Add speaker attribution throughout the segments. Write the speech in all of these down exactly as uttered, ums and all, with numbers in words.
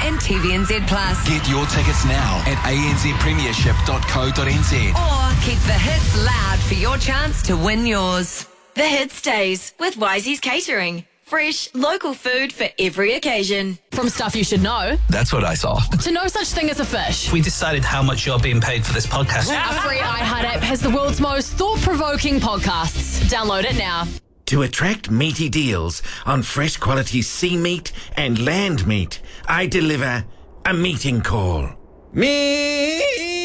Speaker 1: and T V N Z Plus.
Speaker 2: Get your tickets now at a n z premiership dot co dot n z.
Speaker 1: Or keep the hits loud for your chance to win yours.
Speaker 3: The Hits Days with Wisey's Catering. Fresh, local food for every occasion.
Speaker 4: From stuff you should know
Speaker 2: That's what I saw.
Speaker 4: to no such thing as a fish.
Speaker 5: We decided how much you're being paid for this podcast.
Speaker 4: Our free iHeart app has the world's most thought-provoking podcasts. Download it now.
Speaker 6: To attract meaty deals on fresh quality sea meat and land meat, I deliver a meeting call. Meat!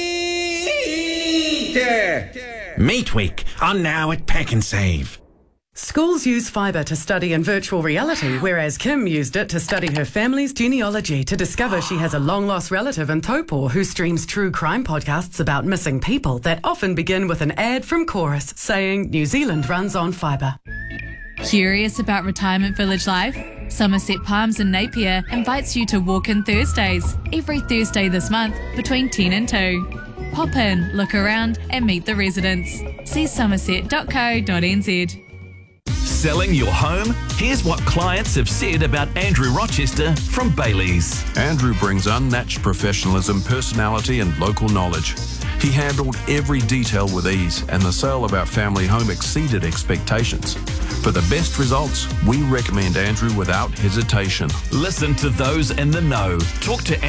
Speaker 6: Meat Week on now at Pack and Save.
Speaker 7: Schools use fibre to study in virtual reality, whereas Kim used it to study her family's genealogy to discover she has a long-lost relative in Taupo who streams true crime podcasts about missing people that often begin with an ad from Chorus saying New Zealand runs on fibre.
Speaker 8: Curious about retirement village life? Somerset Palms in Napier invites you to walk in Thursdays, every Thursday this month between ten and two. Pop in, look around and meet the residents. See somerset dot co dot n z.
Speaker 9: Selling your home? Here's what clients have said about Andrew Rochester from Bailey's.
Speaker 10: Andrew brings unmatched professionalism, personality and local knowledge. He handled every detail with ease and the sale of our family home exceeded expectations. For the best results, we recommend Andrew without hesitation.
Speaker 9: Listen to those in the know. Talk to